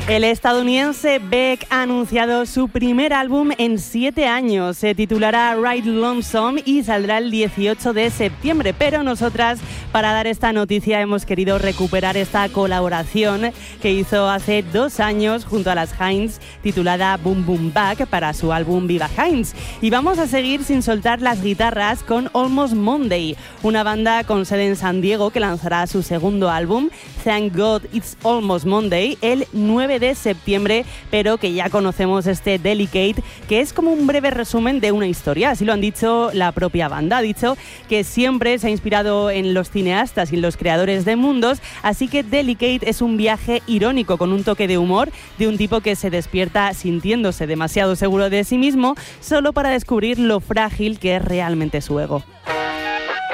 El estadounidense Beck ha anunciado su primer álbum en 7 años. Se titulará Ride Lonesome y saldrá el 18 de septiembre. Pero nosotras, para dar esta noticia, hemos querido recuperar esta colaboración que hizo hace 2 años junto a las Heinz, titulada Boom Boom Back, para su álbum Viva Heinz. Y vamos a seguir sin soltar las guitarras con Almost Monday, una banda con sede en San Diego que lanzará su segundo álbum, Thank God It's Almost Monday, el 9 de septiembre, pero que ya conocemos este Delicate, que es como un breve resumen de una historia. Así lo han dicho la propia banda. Ha dicho que siempre se ha inspirado en los cineastas y en los creadores de mundos, así que Delicate es un viaje irónico con un toque de humor de un tipo que se despierta sintiéndose demasiado seguro de sí mismo, solo para descubrir lo frágil que es realmente su ego.